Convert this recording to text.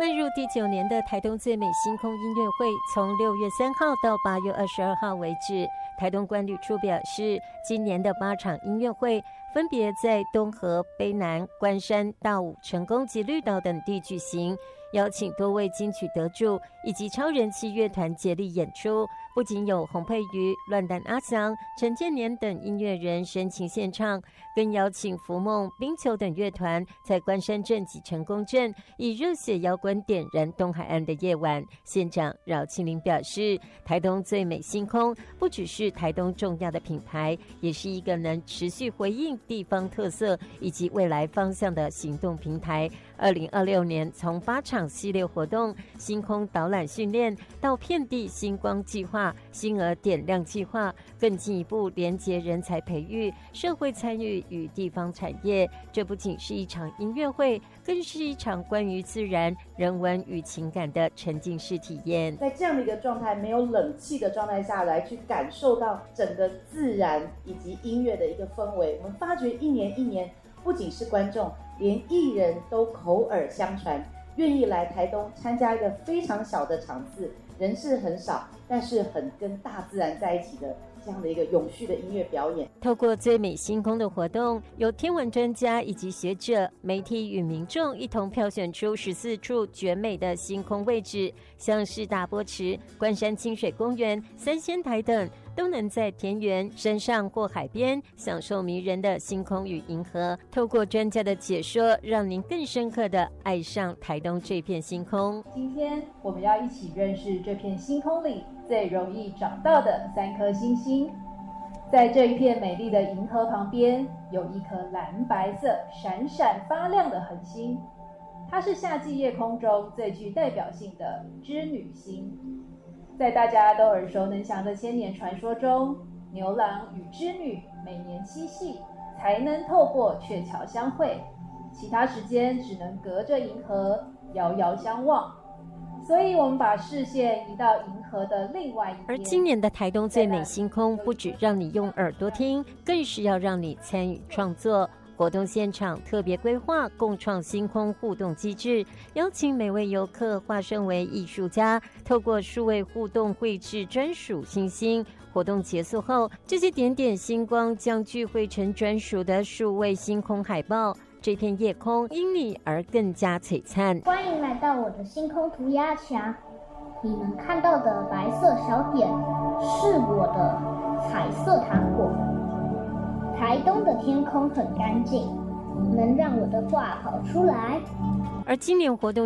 迈入第9年的台东最美星空音乐会，从6月3号到8月22号为止。台东观旅处表示，今年的8场音乐会分别在东河、卑南、关山、大武、成功及绿岛等地举行，邀请多位金曲得主以及超人气乐团接力演出。不仅有洪佩瑜、乱弹阿翔、陈建年等音乐人深情献唱，更邀请福梦、冰球等乐团在关山镇及成功镇以热血摇滚点燃东海岸的夜晚。县长饶庆林表示，台东最美星空不只是台东重要的品牌，也是一个能持续回应地方特色以及未来方向的行动平台。2026年从8场系列活动、星空导览训练到遍地星光计划、星儿点亮计划，更进一步连结人才培育、社会参与与地方产业。这不仅是一场音乐会，更是一场关于自然、人文与情感的沉浸式体验。 在这样的一个状态，没有冷气的状态下来去感受到整个自然以及音乐的一个氛围，我们发觉一年一年，不仅是观众，连艺人都口耳相传，愿意来台东参加一个非常小的场次，人是很少，但是很跟大自然在一起的这样的一个永续的音乐表演。 透过最美星空的活动，由天文专家以及学者、媒体与民众一同票选出14处绝美的星空位置，像是大波池、关山清水公园、三仙台等，都能在田园、山上或海边享受迷人的星空与银河。透过专家的解说，让您更深刻地爱上台东这片星空。 今天我们要一起认识这片星空里最容易找到的3颗星星。在这一片美丽的银河旁边，有一颗蓝白色闪闪发亮的恒星，它是夏季夜空中最具代表性的织女星。在大家都耳熟能详的千年传说中，牛郎与织女每年7夕才能透过鹊桥相会，其他时间只能隔着银河遥遥相望。所以我们把视线移到银河的另外一边。 而今年的台东最美星空，不只让你用耳朵听，更是要让你参与创作。活动现场特别规划共创星空互动机制，邀请每位游客化身为艺术家，透过数位互动绘制专属星星。活动结束后，这些点点星光将聚汇成专属的数位星空海报。这片夜空因你而更加璀璨。 欢迎来到我的星空涂鸦墙，你们看到的白色小点是我的彩色糖果。台东的天空很干净，能让我的画跑出来。 而今年活动